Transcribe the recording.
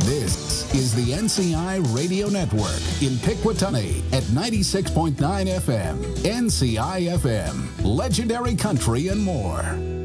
This is the NCI Radio Network in Piquatani at 96.9 FM, NCI FM, Legendary Country and more.